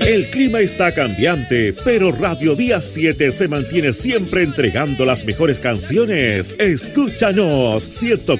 El clima está cambiante, pero Radio Día 7 se mantiene siempre entregando las mejores canciones. Escúchanos, 104.